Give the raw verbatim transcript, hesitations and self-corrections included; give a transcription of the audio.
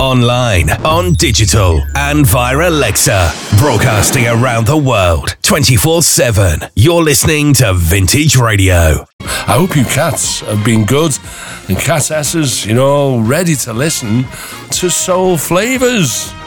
online, on digital, and via Alexa. Broadcasting around the world, twenty-four seven. You're listening to Vintage Radio. I hope you cats have been good and catesses, you know, ready to listen to Soul Flavors.